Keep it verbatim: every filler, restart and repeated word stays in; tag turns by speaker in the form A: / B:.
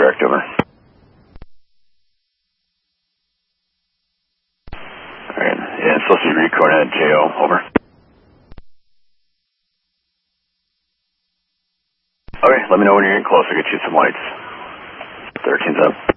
A: direct, over. Alright, yeah, it's supposed to be recording at J O, over. Okay, let me know when you're getting close, I'll get you some lights. thirteen's up.